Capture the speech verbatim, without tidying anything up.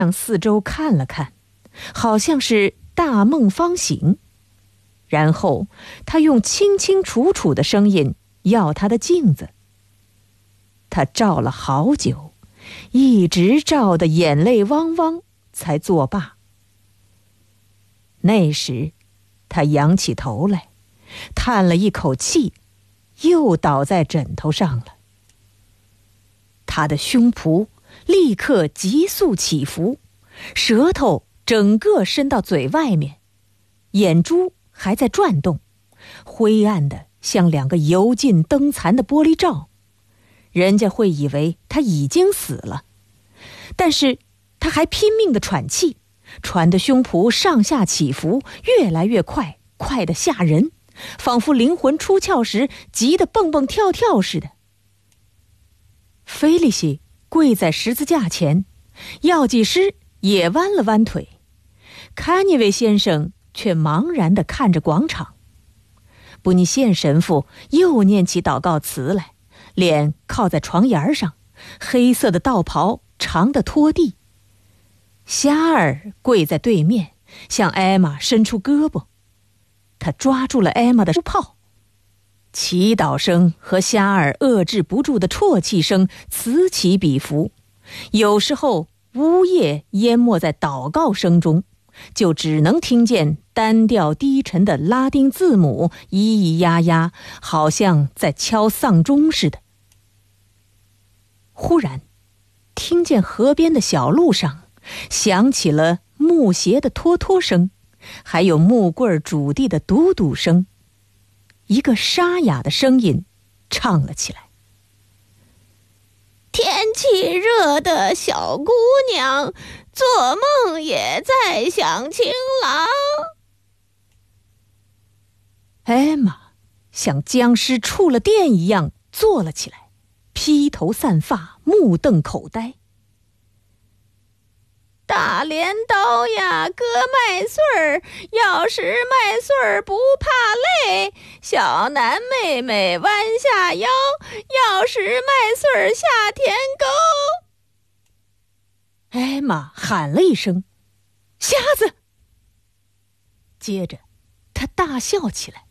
向四周看了看，好像是大梦方醒。然后他用清清楚楚的声音要他的镜子。他照了好久，一直照得眼泪汪汪，才作罢。那时他仰起头来，叹了一口气，又倒在枕头上了。他的胸脯立刻急速起伏，舌头整个伸到嘴外面，眼珠还在转动，灰暗的像两个油尽灯残的玻璃罩。人家会以为他已经死了，但是他还拼命地喘气，喘得胸脯上下起伏，越来越快，快得吓人，仿佛灵魂出窍时急得蹦蹦跳跳似的。菲利西跪在十字架前，药剂师也弯了弯腿，卡尼维先生却茫然地看着广场。布尼宪神父又念起祷告词来，脸靠在床沿上，黑色的道袍长得拖地。夏尔跪在对面，向艾玛伸出胳膊，他抓住了艾玛的书泡。祈祷声和夏尔遏制不住的啜泣声此起彼伏，有时候呜咽淹没在祷告声中，就只能听见单调低沉的拉丁字母咿咿呀呀，好像在敲丧钟似的。忽然听见河边的小路上响起了木鞋的拖拖声，还有木棍拄地的嘟嘟声。一个沙哑的声音唱了起来： 天气热的小姑娘，做梦也在想情郎。 艾玛像僵尸触了电一样坐了起来，披头散发，目瞪口呆。 大镰刀呀，割麦穗儿，要是麦穗儿不怕累，小南妹妹弯下腰，要是麦穗儿下田沟。 艾玛喊了一声：瞎子！接着她大笑起来。